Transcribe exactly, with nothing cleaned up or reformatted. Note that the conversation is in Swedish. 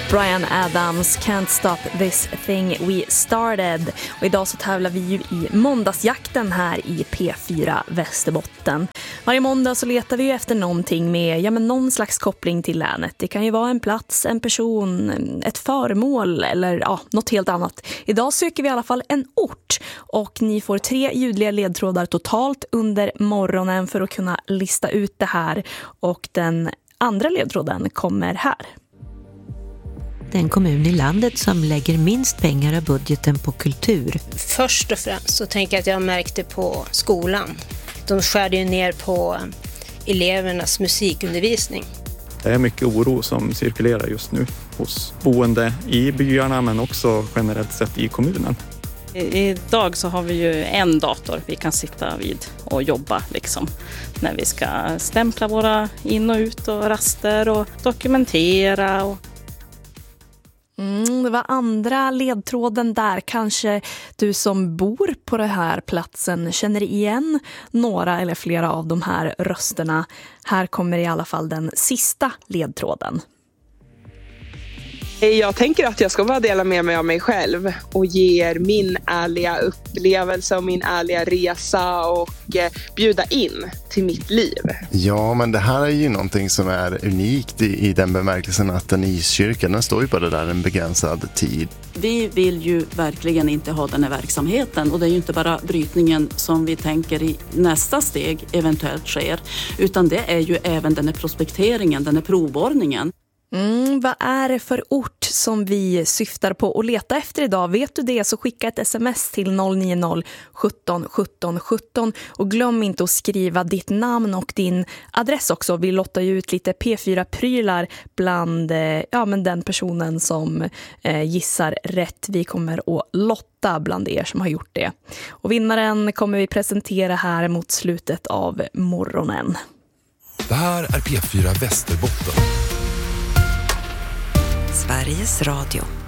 Bryan Adams, Can't Stop This Thing We Started. Och idag så tävlar vi ju i måndagsjakten här i P fyra Västerbotten. Varje måndag så letar vi ju efter någonting med ja, men någon slags koppling till länet. Det kan ju vara en plats, en person, ett föremål eller ja, något helt annat. Idag söker vi i alla fall en ort och ni får tre ljudliga ledtrådar totalt under morgonen för att kunna lista ut det här. Och den andra ledtråden kommer här. Den kommun i landet som lägger minst pengar av budgeten på kultur. Först och främst så tänker jag att jag märkte på skolan. De skärde ju ner på elevernas musikundervisning. Det är mycket oro som cirkulerar just nu hos boende i byarna men också generellt sett i kommunen. Idag så har vi ju en dator vi kan sitta vid och jobba liksom, när vi ska stämpla våra in- och ut och raster och dokumentera. Och... Mm, det var andra ledtråden där. Kanske du som bor på den här platsen känner igen några eller flera av de här rösterna. Här kommer i alla fall den sista ledtråden. Jag tänker att jag ska bara dela med mig av mig själv och ge er min ärliga upplevelse och min ärliga resa och bjuda in till mitt liv. Ja, men det här är ju någonting som är unikt i, i den bemärkelsen att den iskyrkan, den står ju bara där en begränsad tid. Vi vill ju verkligen inte ha den här verksamheten och det är ju inte bara brytningen som vi tänker i nästa steg eventuellt sker, utan det är ju även den här prospekteringen, den här provborrningen. Mm, vad är det för ort som vi syftar på att leta efter idag? Vet du det så skicka ett sms till noll nio noll sjutton sjutton sjutton och glöm inte att skriva ditt namn och din adress också. Vi lottar ju ut lite P fyra-prylar bland ja, men den personen som eh, gissar rätt. Vi kommer att lotta bland er som har gjort det. Och vinnaren kommer vi presentera här mot slutet av morgonen. Det här är P fyra Västerbotten. Sveriges Radio.